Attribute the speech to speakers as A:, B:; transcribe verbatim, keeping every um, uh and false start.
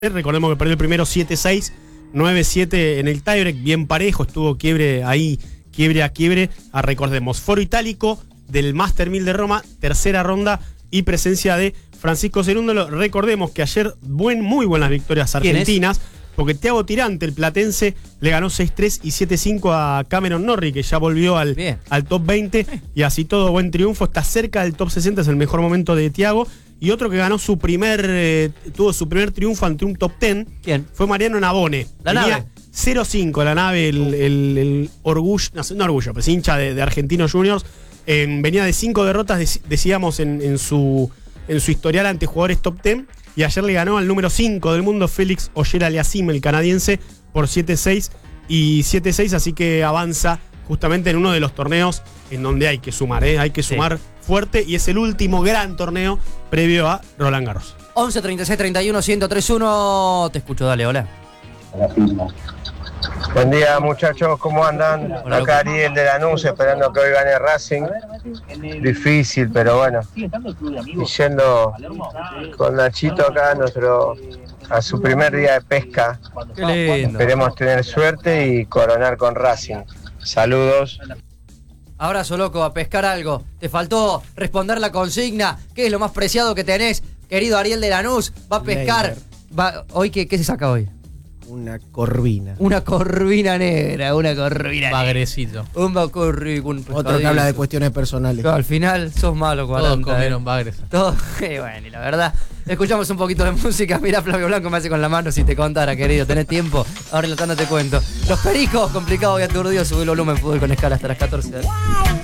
A: Recordemos que perdió el primero siete seis, nueve siete en el tiebreak, bien parejo, estuvo quiebre ahí, quiebre a quiebre. A recordemos, Foro Itálico del Master mil de Roma, tercera ronda y presencia de Francisco Cerúndolo. Recordemos que ayer buen, muy buenas victorias argentinas, porque Thiago Tirante, el platense, le ganó seis tres y siete cinco a Cameron Norrie, que ya volvió al, al top veinte, y así todo buen triunfo, está cerca del top sesenta, es el mejor momento de Thiago. Y otro que ganó su primer, eh, tuvo su primer triunfo ante un top diez. ¿Quién? Fue Mariano Navone.
B: La
A: Venía
B: nave.
A: cero cinco la nave, el, el, el orgullo, no, no orgullo, pues hincha de, de Argentinos Juniors. Eh, venía de cinco derrotas, decíamos, en, en, su, en su historial ante jugadores top diez. Y ayer le ganó al número cinco del mundo, Félix Auger-Aliassime, el canadiense, por siete seis y siete seis. Así que avanza justamente en uno de los torneos en donde hay que sumar, ¿eh? Hay que sumar sí. fuerte, y es el último gran torneo previo a Roland Garros.
B: once, treinta y seis, treinta y uno, ciento tres uno. Te escucho, dale, hola.
C: Buen día, muchachos, ¿cómo andan? Hola, acá Ariel de Lanús, esperando que hoy gane Racing. Difícil, pero bueno. Y yendo con Nachito acá nuestro, a su primer día de pesca.
B: Qué lindo.
C: Esperemos tener suerte y coronar con Racing. Saludos.
B: Abrazo, loco, a pescar algo. Te faltó responder la consigna. ¿Qué es lo más preciado que tenés, querido Ariel de Lanús? Va a pescar. Va, ¿Hoy qué, qué se saca hoy?
D: Una corvina.
B: Una corvina negra, una corvina
E: Bagrecito.
B: negra. Un bagrecito. Un
D: Otro que habla de cuestiones personales.
B: No, al final sos malo, cuarenta.
E: Todos comieron
B: eh.
E: bagres.
B: Todos, eh, bueno, y la verdad, escuchamos un poquito de música. Mira, Flavio Blanco me hace con la mano si te contara, querido. ¿Tenés tiempo? Ahora relatando te cuento. Los Pericos, complicado y aturdido. Subí el volumen, fútbol con escala hasta las catorce.